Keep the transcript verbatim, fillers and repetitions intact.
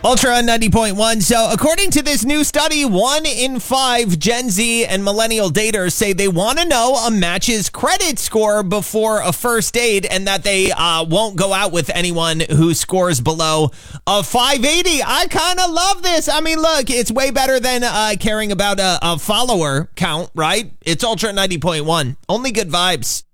Ultra ninety point one. So according to this new study, one in five Gen Z and millennial daters say they want to know a match's credit score before a first date and that they uh, won't go out with anyone who scores below a five eighty. I kind of love this. I mean, look, it's way better than uh, caring about a, a follower count, right? It's Ultra ninety point one. Only good vibes.